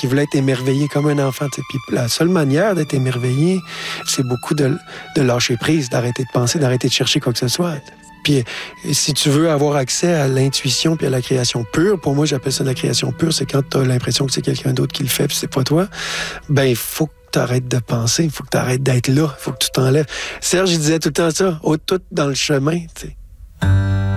qu'il voulait être émerveillé comme un enfant. T'sais. Puis la seule manière d'être émerveillé, c'est beaucoup de lâcher prise, d'arrêter de penser, d'arrêter de chercher quoi que ce soit. Puis si tu veux avoir accès à l'intuition puis à la création pure, pour moi, j'appelle ça la création pure, c'est quand tu as l'impression que c'est quelqu'un d'autre qui le fait puis c'est pas toi, ben il faut que tu arrêtes de penser, il faut que tu arrêtes d'être là, il faut que tu t'enlèves. Serge, il disait tout le temps ça, tout dans le chemin, tu sais.